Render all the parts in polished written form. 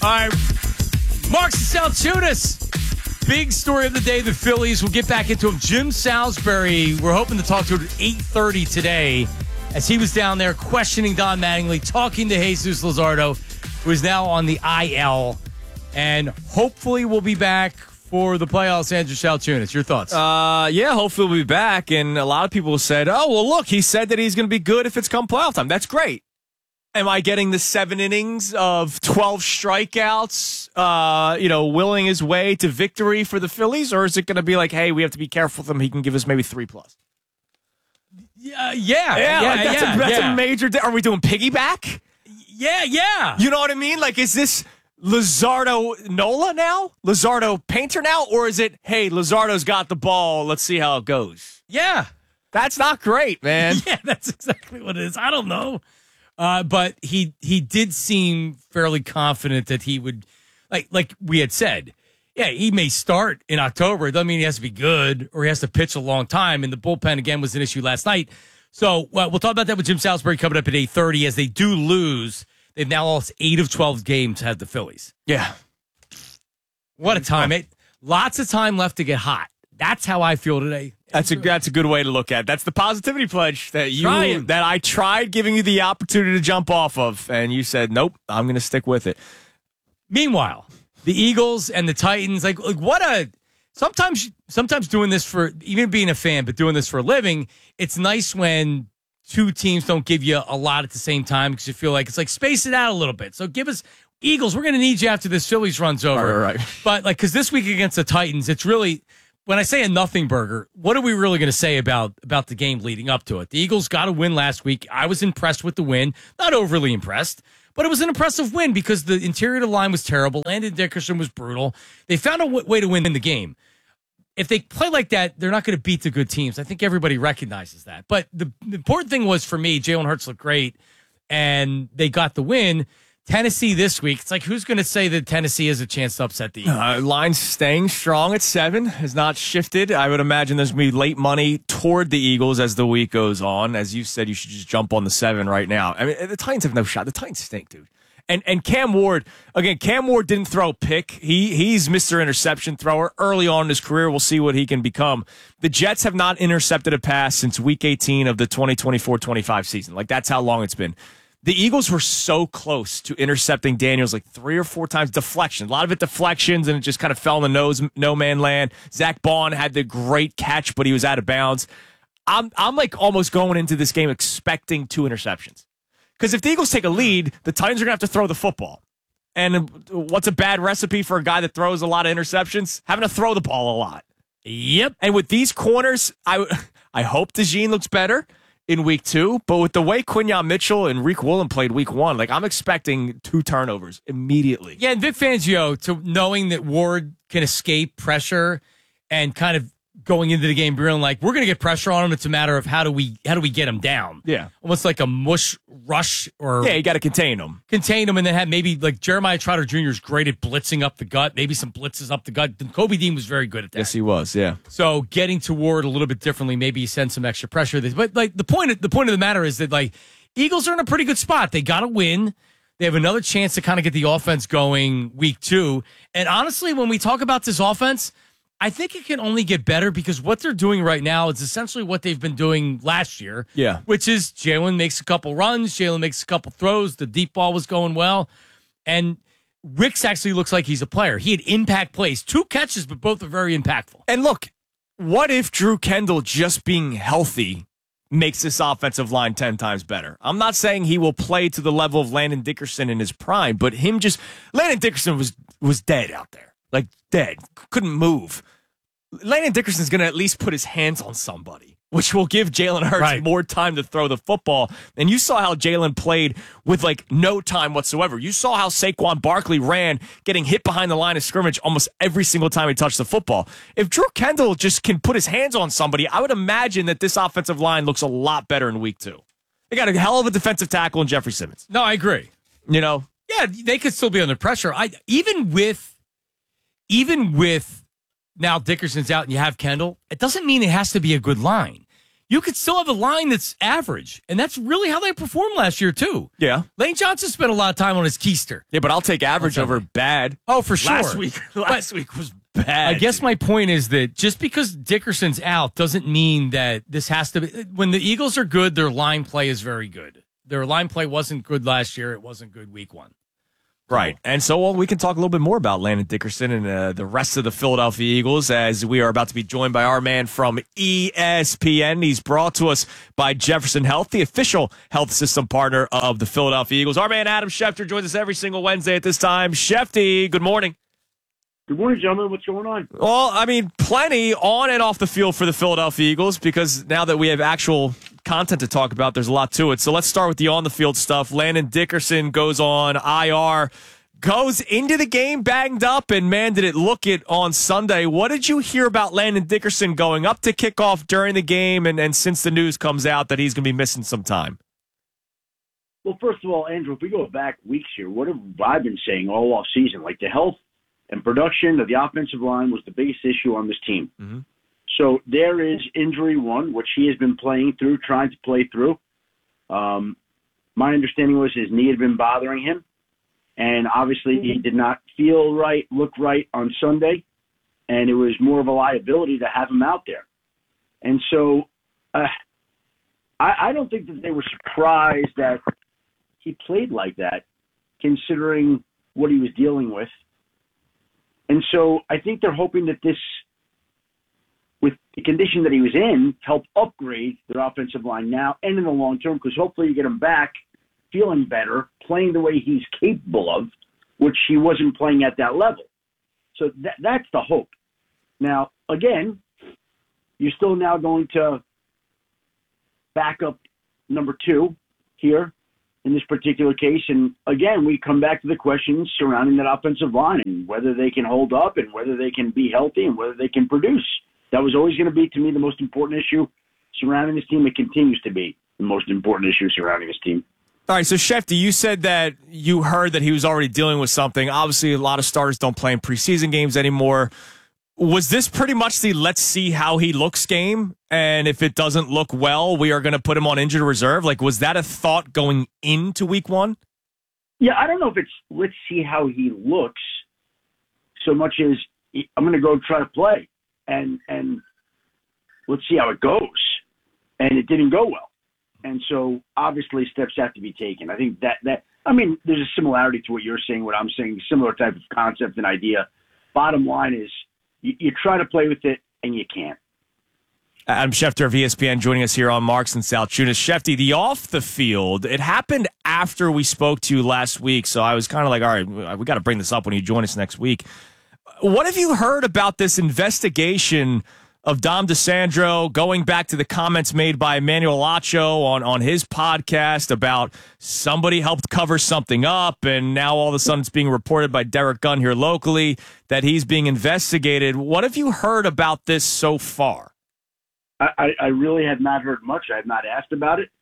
All right. Mark Salchunas. Big story of the day, the Phillies. We'll get back into him. Jim Salisbury, we're hoping to talk to him at 8:30 today as he was down there questioning Don Mattingly, talking to Jesus Luzardo, who is now on the IL. And hopefully we'll be back for the playoffs. Andrew Salchunas, your thoughts? Yeah, hopefully we'll be back. And a lot of people said, oh, well, look, he said that he's going to be good if it's come playoff time. That's great. Am I getting the 7 innings of 12 strikeouts, willing his way to victory for the Phillies? Or is it going to be like, hey, we have to be careful with him. He can give us maybe 3+. That's a major. Are we doing piggyback? Yeah. You know what I mean? Like, is this Luzardo Nola now? Luzardo Painter now? Or is it, hey, Luzardo's got the ball. Let's see how it goes. Yeah. That's not great, man. Yeah, that's exactly what it is. I don't know. But he did seem fairly confident that he would, like we had said, yeah, he may start in October. It doesn't mean he has to be good or he has to pitch a long time. And the bullpen, again, was an issue last night. So we'll talk about that with Jim Salisbury coming up at 8:30 as they do lose. They've now lost 8 of 12 games, had the Phillies. Yeah. What a time. Lots of time left to get hot. That's how I feel today. That's a good way to look at it. That's the positivity pledge that I tried giving you the opportunity to jump off of, and you said, nope, I'm going to stick with it. Meanwhile, the Eagles and the Titans, sometimes doing this for, even being a fan, but doing this for a living, it's nice when two teams don't give you a lot at the same time because you feel like it's like space it out a little bit. So give us, Eagles, we're going to need you after this Phillies runs over. Right. But because this week against the Titans, it's really, when I say a nothing burger, what are we really going to say about the game leading up to it? The Eagles got a win last week. I was impressed with the win. Not overly impressed, but it was an impressive win because the interior of the line was terrible. Landon Dickerson was brutal. They found a way to win the game. If they play like that, they're not going to beat the good teams. I think everybody recognizes that. But the important thing was, for me, Jalen Hurts looked great, and they got the win. Tennessee this week, it's like, who's going to say that Tennessee has a chance to upset the Eagles? Line's staying strong at 7, has not shifted. I would imagine there's going to be late money toward the Eagles as the week goes on. As you said, you should just jump on the 7 right now. I mean, the Titans have no shot. The Titans stink, dude. And Cam Ward didn't throw a pick. He's Mr. Interception thrower early on in his career. We'll see what he can become. The Jets have not intercepted a pass since week 18 of the 2024-25 season. Like, that's how long it's been. The Eagles were so close to intercepting Daniels like 3 or 4 times. Deflections. A lot of it deflections, and it just kind of fell in the no man land. Zach Bond had the great catch, but he was out of bounds. I'm like almost going into this game expecting 2 interceptions. Because if the Eagles take a lead, the Titans are going to have to throw the football. And what's a bad recipe for a guy that throws a lot of interceptions? Having to throw the ball a lot. Yep. And with these corners, I hope DeJean looks better in week 2, but with the way Quinyon Mitchell and Reek Woolen played week 1, like, I'm expecting 2 turnovers immediately. Yeah, and Vic Fangio, to knowing that Ward can escape pressure and kind of going into the game being like, we're going to get pressure on him. It's a matter of how do we get him down? Yeah. Almost like a mush rush, or yeah, you got to contain him. Contain him, and then have maybe like Jeremiah Trotter Jr. is great at blitzing up the gut, maybe some blitzes up the gut. Kobe Dean was very good at that. Yes, he was, yeah. So getting to Ward a little bit differently, maybe you send some extra pressure. But like the point of the matter is that, like, Eagles are in a pretty good spot. They got to win. They have another chance to kind of get the offense going week 2. And honestly, when we talk about this offense, I think it can only get better because what they're doing right now is essentially what they've been doing last year. Yeah. Which is Jalen makes a couple runs, Jalen makes a couple throws, the deep ball was going well, and Ricks actually looks like he's a player. He had impact plays, 2 catches, but both are very impactful. And look, what if Drew Kendall just being healthy makes this offensive line 10 times better? I'm not saying he will play to the level of Landon Dickerson in his prime, but Landon Dickerson was dead out there. Like, dead. Couldn't move. Landon Dickerson's going to at least put his hands on somebody, which will give Jalen Hurts more time to throw the football. And you saw how Jalen played with, like, no time whatsoever. You saw how Saquon Barkley ran, getting hit behind the line of scrimmage almost every single time he touched the football. If Drew Kendall just can put his hands on somebody, I would imagine that this offensive line looks a lot better in week 2. They got a hell of a defensive tackle in Jeffrey Simmons. No, I agree. You know? Yeah, they could still be under pressure. Even with now Dickerson's out and you have Kendall, it doesn't mean it has to be a good line. you could still have a line that's average. And that's really how they performed last year, too. Yeah. Lane Johnson spent a lot of time on his keister. Yeah, but I'll take average over bad. Oh, for sure. Last week was bad. I guess my point is that just because Dickerson's out doesn't mean that this has to be. When the Eagles are good, their line play is very good. Their line play wasn't good last year. It wasn't good week one. Right. And so we can talk a little bit more about Landon Dickerson and the rest of the Philadelphia Eagles as we are about to be joined by our man from ESPN. He's brought to us by Jefferson Health, the official health system partner of the Philadelphia Eagles. Our man Adam Schefter joins us every single Wednesday at this time. Shefty, good morning. Good morning, gentlemen. What's going on? Well, I mean, plenty on and off the field for the Philadelphia Eagles because now that we have actual content to talk about, there's a lot to it. So let's start with the on-the-field stuff. Landon Dickerson goes on IR, goes into the game banged up, and man, did it look it on Sunday. What did you hear about Landon Dickerson going up to kickoff during the game and since the news comes out that he's going to be missing some time? Well, first of all, Andrew, if we go back weeks here, what have I been saying all off season? Like the health and production of the offensive line was the biggest issue on this team. Mm-hmm. So there is injury one, which he has been playing through, trying to play through. My understanding was his knee had been bothering him. And obviously he did not feel right, look right on Sunday. And it was more of a liability to have him out there. And so I don't think that they were surprised that he played like that, considering what he was dealing with. And so I think they're hoping that this, with the condition that he was in, help upgrade their offensive line now and in the long term, because hopefully you get him back feeling better, playing the way he's capable of, which he wasn't playing at that level. So that's the hope. Now, again, you're still now going to back up number two here in this particular case. And again, we come back to the questions surrounding that offensive line and whether they can hold up and whether they can be healthy and whether they can produce. That was always going to be, to me, the most important issue surrounding this team. It continues to be the most important issue surrounding this team. All right, so Shefty, you said that you heard that he was already dealing with something. Obviously, a lot of starters don't play in preseason games anymore. Was this pretty much the let's see how he looks game? And if it doesn't look well, we are going to put him on injured reserve? Like, was that a thought going into week one? Yeah, I don't know if it's let's see how he looks so much as I'm going to go try to play and let's see how it goes. And it didn't go well. And so obviously steps have to be taken. I think that I mean, there's a similarity to what you're saying, what I'm saying, similar type of concept and idea. Bottom line is you try to play with it and you can't. Adam Schefter of ESPN joining us here on Marks and South Tunis. Shefty, the off the field, it happened after we spoke to you last week. So I was kind of like, all right, we got to bring this up when you join us next week. What have you heard about this investigation of Dom DeSandro going back to the comments made by Emmanuel Acho on his podcast about somebody helped cover something up, and now all of a sudden it's being reported by Derek Gunn here locally that he's being investigated. What have you heard about this so far? I really have not heard much. I have not asked about it.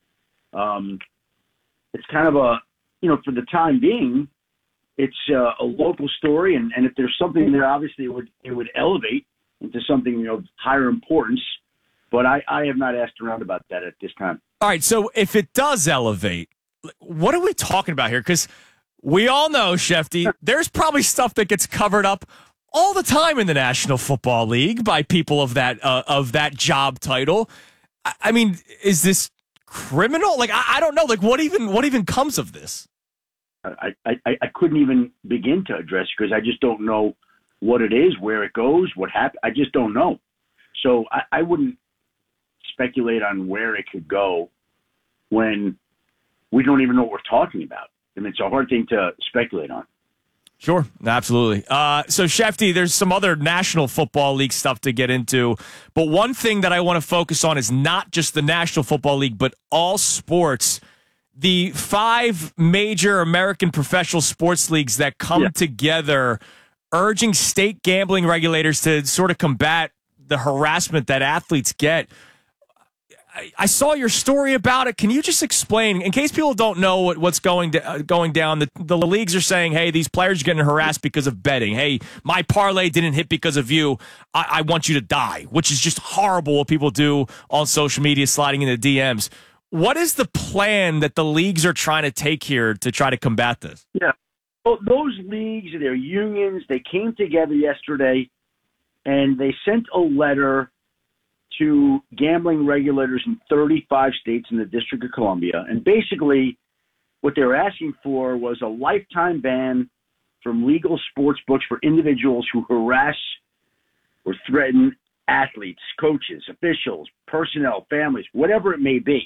It's kind of a, for the time being, it's a local story, and if there's something there, obviously it would elevate into something of higher importance, but I have not asked around about that at this time. All right, so if it does elevate, what are we talking about here? Because we all know, Shefty, there's probably stuff that gets covered up all the time in the National Football League by people of that job title. I mean, is this criminal? Like, I don't know. Like, what even comes of this? I couldn't even begin to address it because I just don't know what it is, where it goes, what happened. I just don't know. So I wouldn't speculate on where it could go when we don't even know what we're talking about. I mean, it's a hard thing to speculate on. Sure, absolutely. So, Shefty, there's some other National Football League stuff to get into, but one thing that I want to focus on is not just the National Football League, but all sports. The 5 major American professional sports leagues that come together urging state gambling regulators to sort of combat the harassment that athletes get. I saw your story about it. Can you just explain, in case people don't know what's going down? The leagues are saying, hey, these players are getting harassed because of betting. Hey, my parlay didn't hit because of you. I want you to die, which is just horrible what people do on social media, sliding into DMs. What is the plan that the leagues are trying to take here to try to combat this? Yeah. Well, those leagues, their unions, they came together yesterday, and they sent a letter to gambling regulators in 35 states in the District of Columbia. And basically, what they were asking for was a lifetime ban from legal sports books for individuals who harass or threaten athletes, coaches, officials, personnel, families, whatever it may be.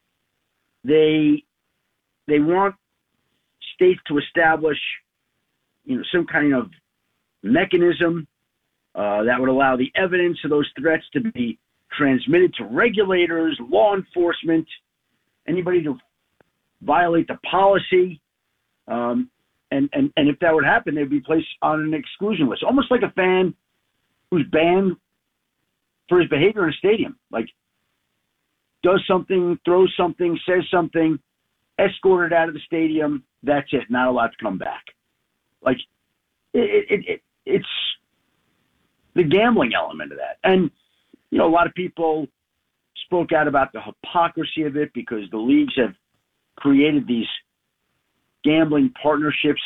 They want states to establish, some kind of mechanism that would allow the evidence of those threats to be transmitted to regulators, law enforcement, anybody to violate the policy. And if that would happen, they'd be placed on an exclusion list, almost like a fan who's banned for his behavior in a stadium, like does something, throws something, says something, escorted out of the stadium. That's it. Not allowed to come back. Like it's the gambling element of that. And, a lot of people spoke out about the hypocrisy of it because the leagues have created these gambling partnerships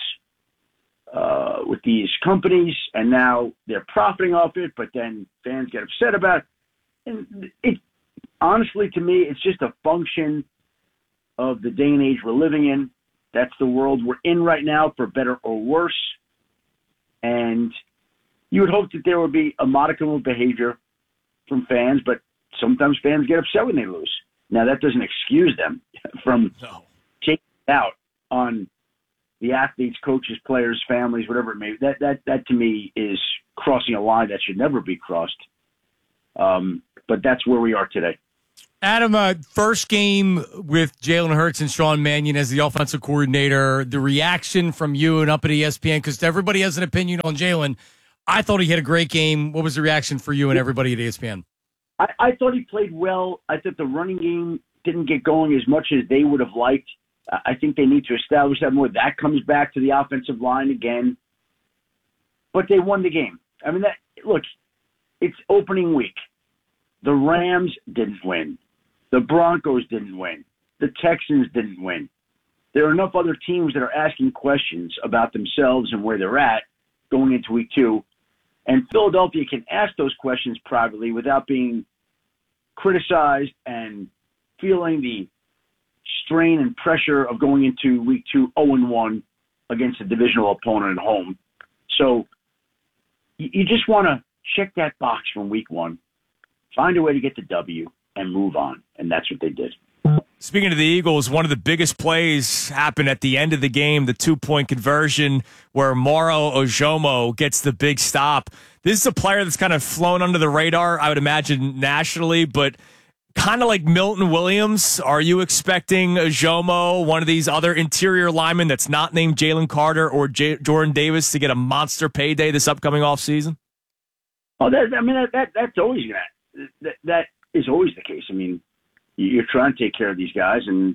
with these companies, and now they're profiting off it, but then fans get upset about it. And it, honestly, to me, it's just a function of the day and age we're living in. That's the world we're in right now, for better or worse. And you would hope that there would be a modicum of behavior from fans, but sometimes fans get upset when they lose. Now, that doesn't excuse them from taking it out on the athletes, coaches, players, families, whatever it may be. That to me is crossing a line that should never be crossed. But that's where we are today. Adam, first game with Jalen Hurts and Sean Mannion as the offensive coordinator, the reaction from you and up at ESPN, because everybody has an opinion on Jalen. I thought he had a great game. What was the reaction for you and everybody at ESPN? I thought he played well. I thought the running game didn't get going as much as they would have liked. I think they need to establish that more. That comes back to the offensive line again. But they won the game. I mean, look, it's opening week. The Rams didn't win. The Broncos didn't win. The Texans didn't win. There are enough other teams that are asking questions about themselves and where they're at going into week 2. And Philadelphia can ask those questions privately without being criticized and feeling the strain and pressure of going into week 2 0-1 against a divisional opponent at home. So you just want to check that box from week 1, find a way to get the W, and move on. And that's what they did. Speaking of the Eagles, one of the biggest plays happened at the end of the game, the 2-point conversion where Moro Ojomo gets the big stop. This is a player that's kind of flown under the radar, I would imagine, nationally, but kind of like Milton Williams. Are you expecting Ojomo, one of these other interior linemen that's not named Jalen Carter or Jordan Davis, to get a monster payday this upcoming offseason? Oh, that's always that is always the case. I mean, you're trying to take care of these guys, and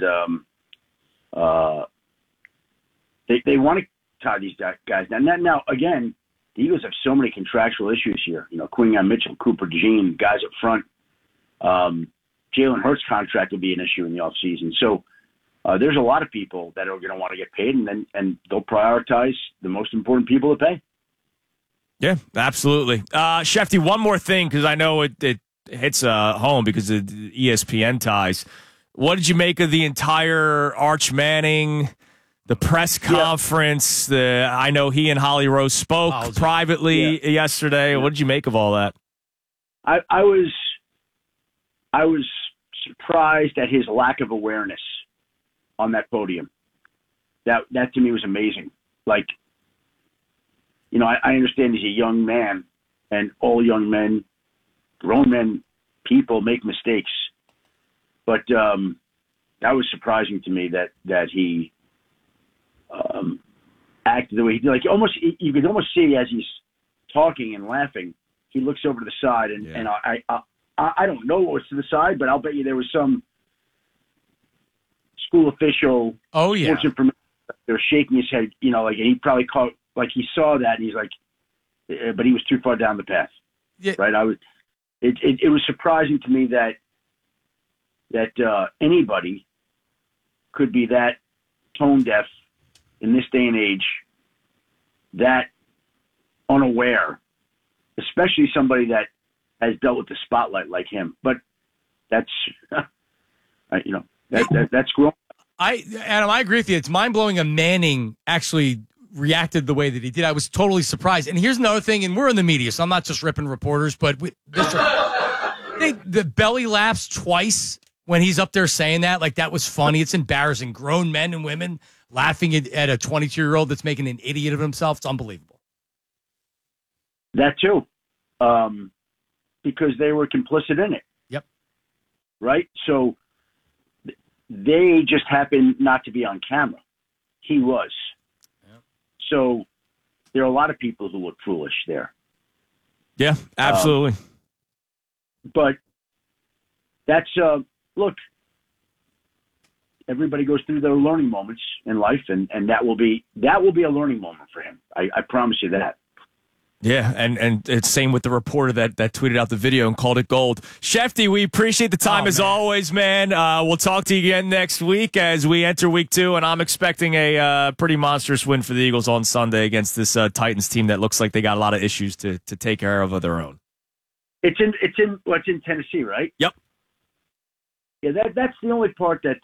they want to tie these guys down. Now, again, the Eagles have so many contractual issues here. Quinyon Mitchell, Cooper Jean, guys up front. Jalen Hurts' contract will be an issue in the offseason. So there's a lot of people that are going to want to get paid, and they'll prioritize the most important people to pay. Yeah, absolutely. Shefty, one more thing, because I know it hits home because of the ESPN ties. What did you make of the entire Arch Manning, the press conference? I know he and Holly Rose spoke privately yesterday. Yeah. What did you make of all that? I was surprised at his lack of awareness on that podium. That to me was amazing. Like, I understand he's a young man, and all young men, grown men, people make mistakes. But that was surprising to me that he acted the way he did. Like, you could almost see as he's talking and laughing, he looks over to the side, and I don't know what was to the side, but I'll bet you there was some school official. Oh yeah, they're shaking his head, like, and he probably caught, like, he saw that, and he's like, but he was too far down the path. Yeah. Right. It was surprising to me that anybody could be that tone deaf in this day and age, that unaware, especially somebody that has dealt with the spotlight like him. But that's, that's growing. Adam, I agree with you. It's mind blowing. A Manning actually reacted the way that he did. I was totally surprised. And here's another thing, and we're in the media, so I'm not just ripping reporters, but the belly laughs twice when he's up there saying that. Like, that was funny. It's embarrassing. Grown men and women laughing at a 22-year-old that's making an idiot of himself. It's unbelievable. That too. Because they were complicit in it. Yep. Right? So they just happened not to be on camera. He was. Yep. So there are a lot of people who look foolish there. Yeah, absolutely. But that's, look, everybody goes through their learning moments in life, and that will be a learning moment for him. I promise you that. Yeah, and it's same with the reporter that tweeted out the video and called it gold. Shefty, we appreciate the time as always, man. We'll talk to you again next week as we enter week 2, and I'm expecting a pretty monstrous win for the Eagles on Sunday against this Titans team that looks like they got a lot of issues to take care of their own. It's in Tennessee, right? Yep. Yeah, that's the only part that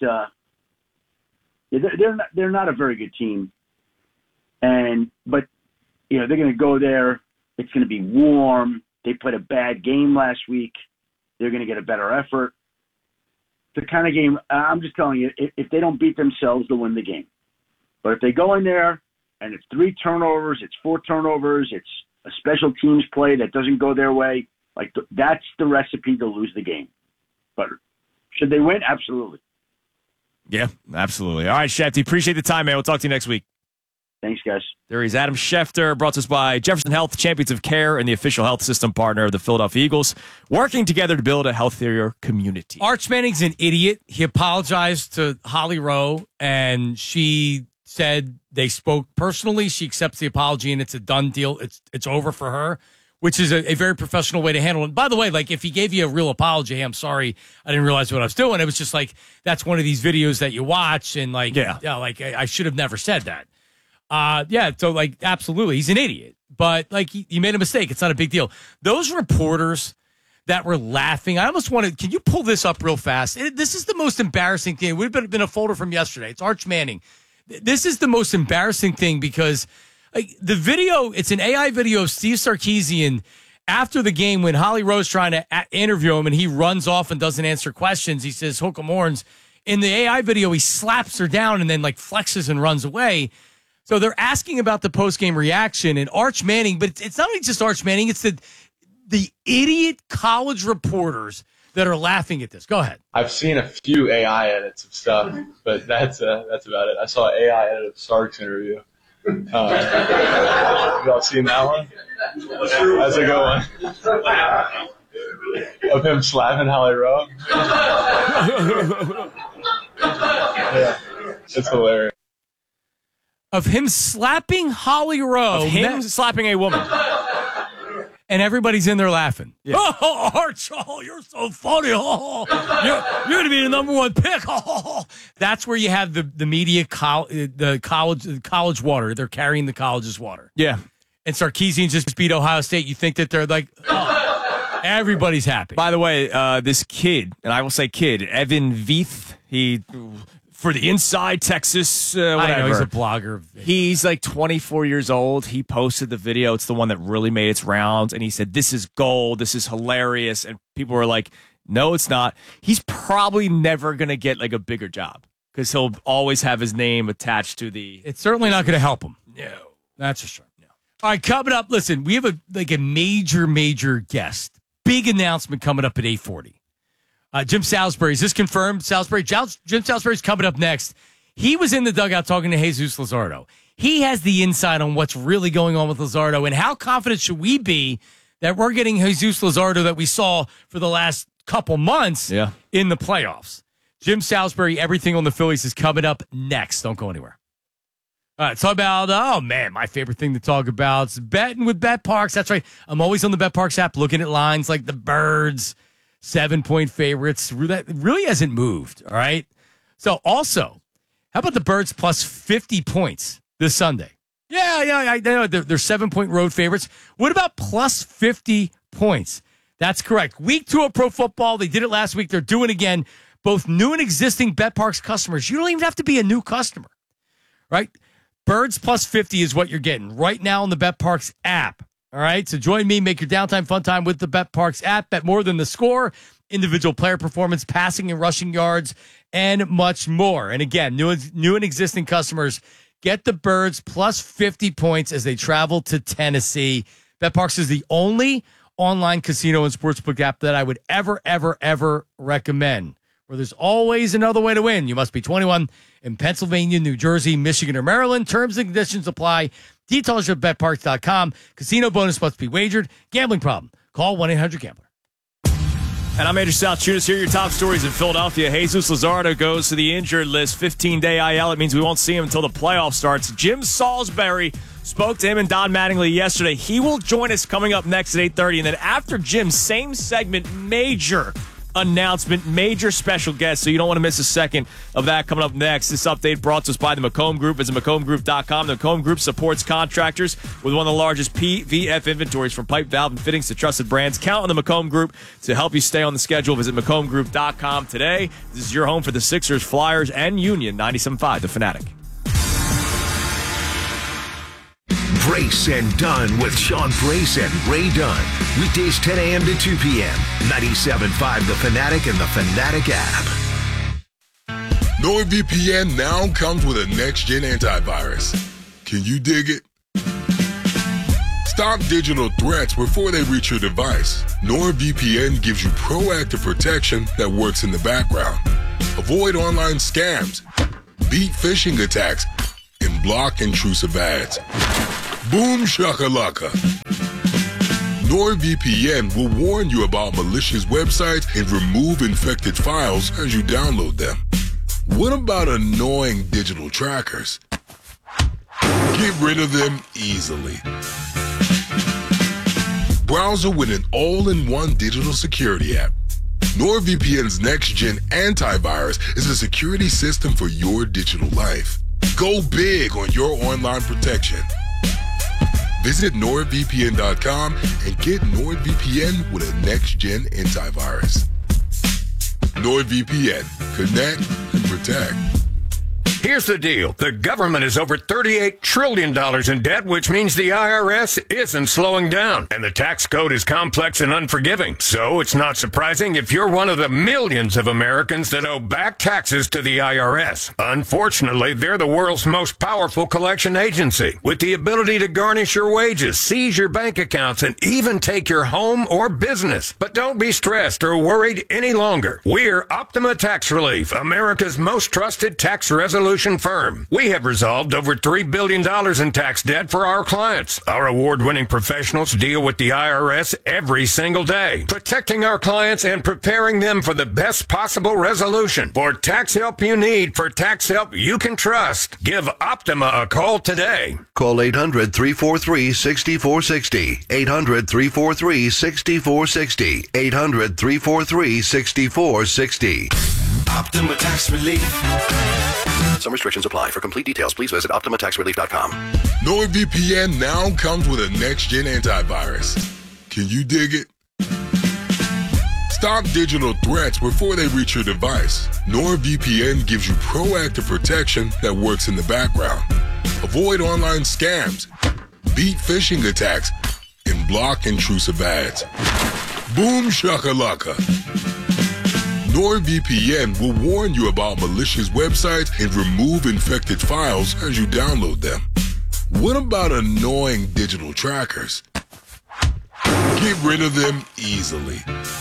they're not a very good team, but they're going to go there. It's going to be warm. They played a bad game last week. They're going to get a better effort. The kind of game, I'm just telling you, if they don't beat themselves, they'll win the game. But if they go in there and it's 3 turnovers, it's 4 turnovers, it's a special teams play that doesn't go their way, like that's the recipe to lose the game. But should they win? Absolutely. Yeah, absolutely. All right, Shefty, appreciate the time, man. We'll talk to you next week. Thanks, guys. There he's Adam Schefter, brought to us by Jefferson Health, champions of care and the official health system partner of the Philadelphia Eagles, working together to build a healthier community. Arch Manning's an idiot. He apologized to Holly Rowe, and she said they spoke personally. She accepts the apology, and it's a done deal. It's over for her, which is a very professional way to handle it. By the way, like, if he gave you a real apology, hey, I'm sorry, I didn't realize what I was doing. It was just like, that's one of these videos that you watch, and like, I should have never said that. So like, absolutely, he's an idiot, but like, he made a mistake. It's not a big deal. Those reporters that were laughing, I almost wanted, can you pull this up real fast? This is the most embarrassing thing. It would have been a folder from yesterday. It's Arch Manning. This is the most embarrassing thing because like, the video, it's an AI video of Steve Sarkisian after the game when Holly Rowe's trying to interview him and he runs off and doesn't answer questions. He says, hook 'em horns. In the AI video, he slaps her down and then like flexes and runs away. So they're asking about the post-game reaction and Arch Manning, but it's not only just Arch Manning, it's the idiot college reporters that are laughing at this. Go ahead. I've seen a few AI edits of stuff, but that's about it. I saw an AI edit of Sark's interview. Y'all seen that one? That's a good one. Of him slapping Holly Rowe. Yeah, it's hilarious. Of him slapping Holly Rowe. Of him slapping a woman. And everybody's in there laughing. Yeah. Oh, Arch, you're so funny. Oh, you're going to be the number 1 pick. Oh. That's where you have the media, the college water. They're carrying the college's water. Yeah. And Sarkisian just beat Ohio State. You think that they're like, everybody's happy. By the way, this kid, and I will say kid, Evan Veith, he... for the Inside Texas, whatever. I know, he's a blogger. He's like 24 years old. He posted the video. It's the one that really made its rounds. And he said, this is gold. This is hilarious. And people were like, no, it's not. He's probably never going to get like a bigger job because he'll always have his name attached to the... It's certainly not going to help him. No. That's for sure. No. All right, coming up, listen, we have a major guest. Big announcement coming up at 8:40. Jim Salisbury, is this confirmed? Jim Salisbury's coming up next. He was in the dugout talking to Jesus Luzardo. He has the insight on what's really going on with Luzardo and how confident should we be that we're getting Jesus Luzardo that we saw for the last couple months in the playoffs. Jim Salisbury, everything on the Phillies is coming up next. Don't go anywhere. All right, talk about, my favorite thing to talk about is betting with BetParx. That's right. I'm always on the BetParx app looking at lines like the Birds, 7-point favorites. That really hasn't moved, all right? So also, how about the Birds plus 50 points this Sunday? Yeah, I know they're 7-point road favorites. What about plus 50 points? That's correct. Week 2 of pro football. They did it last week. They're doing it again. Both new and existing BetParx customers. You don't even have to be a new customer, right? Birds plus 50 is what you're getting right now on the BetParx app. All right, so join me. Make your downtime fun time with the BetParx app. Bet more than the score, individual player performance, passing and rushing yards, and much more. And again, new and existing customers get the Birds plus 50 points as they travel to Tennessee. BetParx is the only online casino and sportsbook app that I would ever recommend. Where there's always another way to win. You must be 21 in Pennsylvania, New Jersey, Michigan, or Maryland. Terms and conditions apply. Details at betparx.com. Casino bonus must be wagered. Gambling problem? Call 1-800-GAMBLER. And I'm Andrew South. Shoot us here. Your top stories in Philadelphia. Jesus Luzardo goes to the injured list. 15-day IL. It means we won't see him until the playoff starts. Jim Salisbury spoke to him and Don Mattingly yesterday. He will join us coming up next at 8:30. And then after Jim, same segment, major announcement, major special guest, so you don't want to miss a second of that coming up next. This update brought to us by the McComb Group. Visit McCombGroup.com. The McComb Group supports contractors with one of the largest PVF inventories from pipe, valve, and fittings to trusted brands. Count on the McComb Group to help you stay on the schedule. Visit McCombGroup.com today. This is your home for the Sixers, Flyers, and Union. 97.5, The Fanatic. Brace and Dunn with Sean Brace and Ray Dunn. Weekdays 10 a.m. to 2 p.m. 97.5 The Fanatic and The Fanatic app. NordVPN now comes with a next-gen antivirus. Can you dig it? Stop digital threats before they reach your device. NordVPN gives you proactive protection that works in the background. Avoid online scams, beat phishing attacks, and block intrusive ads. Boom shakalaka. NordVPN will warn you about malicious websites and remove infected files as you download them. What about annoying digital trackers? Get rid of them easily. Browser with an all-in-one digital security app. NordVPN's next-gen antivirus is a security system for your digital life. Go big on your online protection. Visit NordVPN.com and get NordVPN with a next-gen antivirus. NordVPN. Connect and protect. Here's the deal. The government is over $38 trillion in debt, which means the IRS isn't slowing down. And the tax code is complex and unforgiving. So it's not surprising if you're one of the millions of Americans that owe back taxes to the IRS. Unfortunately, they're the world's most powerful collection agency, with the ability to garnish your wages, seize your bank accounts, and even take your home or business. But don't be stressed or worried any longer. We're Optima Tax Relief, America's most trusted tax resolution firm. We have resolved over $3 billion in tax debt for our clients. Our award-winning professionals deal with the IRS every single day, protecting our clients and preparing them for the best possible resolution. For tax help you need, for tax help you can trust, give Optima a call today. Call 800-343-6460. 800-343-6460. 800-343-6460. Optima Tax Relief. Some restrictions apply. For complete details, please visit OptimaTaxRelief.com. NordVPN now comes with a next-gen antivirus. Can you dig it? Stop digital threats before they reach your device. NordVPN gives you proactive protection that works in the background. Avoid online scams, beat phishing attacks, and block intrusive ads. Boom shakalaka. NordVPN will warn you about malicious websites and remove infected files as you download them. What about annoying digital trackers? Get rid of them easily.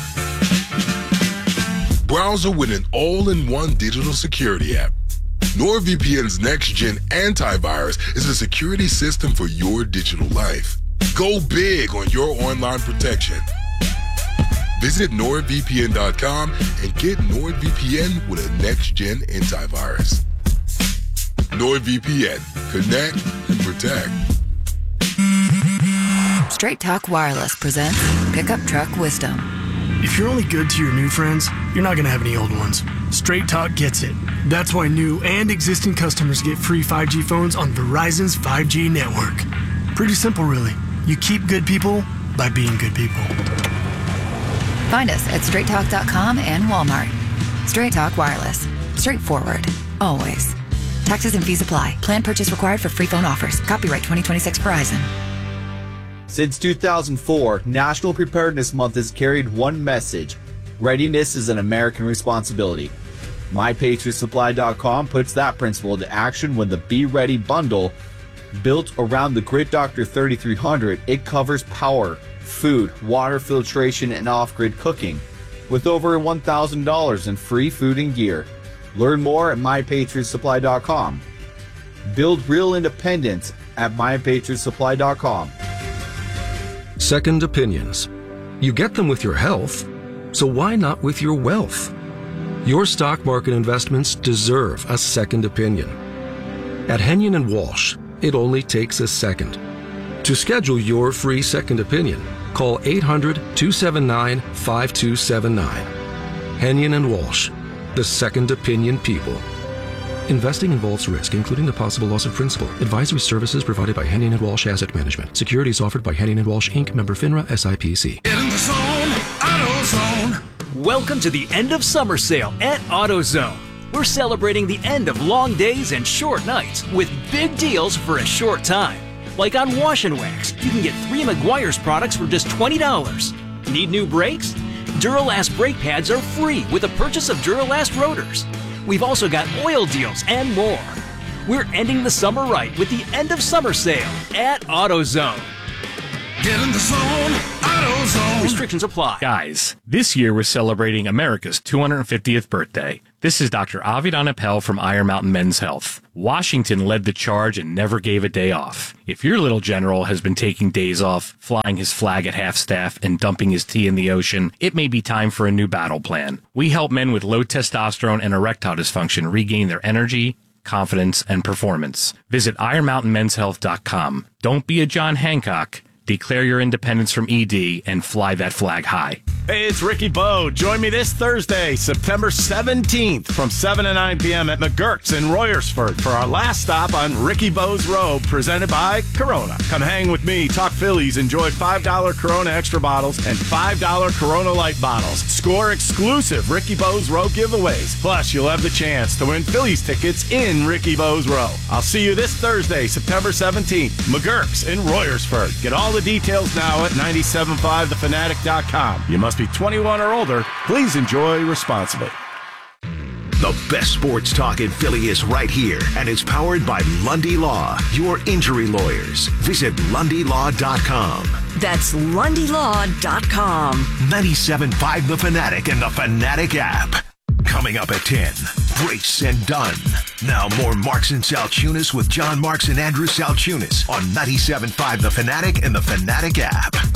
Browser with an all-in-one digital security app. NordVPN's next-gen antivirus is a security system for your digital life. Go big on your online protection. Visit NordVPN.com and get NordVPN with a next-gen antivirus. NordVPN. Connect and protect. Straight Talk Wireless presents Pickup Truck Wisdom. If you're only good to your new friends, you're not going to have any old ones. Straight Talk gets it. That's why new and existing customers get free 5G phones on Verizon's 5G network. Pretty simple, really. You keep good people by being good people. Find us at straighttalk.com and Walmart. Straight Talk Wireless. Straightforward. Always. Taxes and fees apply. Plan purchase required for free phone offers. Copyright 2026 Verizon. Since 2004, National Preparedness Month has carried one message: readiness is an American responsibility. MyPatriotSupply.com puts that principle into action when the Be Ready bundle, built around the Grid Doctor 3300, it covers power, food, water filtration, and off-grid cooking, with over $1,000 in free food and gear. Learn more at MyPatriotSupply.com. Build real independence at MyPatriotSupply.com. Second opinions. You get them with your health, so why not with your wealth? Your stock market investments deserve a second opinion. At Henyon & Walsh, it only takes a second. To schedule your free second opinion, call 800-279-5279. Henyon & Walsh, the second opinion people. Investing involves risk, including the possible loss of principal. Advisory services provided by Henyon & Walsh Asset Management. Securities offered by Henyon & Walsh, Inc., member FINRA, SIPC. Get in the zone, AutoZone. Welcome to the end of summer sale at AutoZone. We're celebrating the end of long days and short nights with big deals for a short time. Like on Wash and Wax, you can get 3 Meguiar's products for just $20. Need new brakes? Duralast brake pads are free with the purchase of Duralast rotors. We've also got oil deals and more. We're ending the summer right with the end of summer sale at AutoZone. Get in the zone, AutoZone. Restrictions apply. Guys, this year we're celebrating America's 250th birthday. This is Dr. Avidan Appel from Iron Mountain Men's Health. Washington led the charge and never gave a day off. If your little general has been taking days off, flying his flag at half-staff, and dumping his tea in the ocean, it may be time for a new battle plan. We help men with low testosterone and erectile dysfunction regain their energy, confidence, and performance. Visit IronMountainMen'sHealth.com. Don't be a John Hancock. Declare your independence from ED and fly that flag high. Hey, it's Ricky Bo. Join me this Thursday, September 17th from 7 to 9 p.m. at McGurk's in Royersford for our last stop on Ricky Bo's Road, presented by Corona. Come hang with me, talk Phillies, enjoy $5 Corona Extra bottles and $5 Corona Light bottles. Score exclusive Ricky Bo's Row giveaways. Plus, you'll have the chance to win Phillies tickets in Ricky Bo's Row. I'll see you this Thursday, September 17th, McGurk's in Royersford. Get all the details now at 975thefanatic.com. You must be 21 or older. Please enjoy responsibly. The best sports talk in Philly is right here, and it's powered by Lundy Law, your injury lawyers. Visit LundyLaw.com. That's LundyLaw.com. 97.5 The Fanatic and the Fanatic app. Coming up at 10, Brace and Dunn. Now more Marks and Salchunas with John Marks and Andrew Salchunas on 97.5 The Fanatic and the Fanatic app.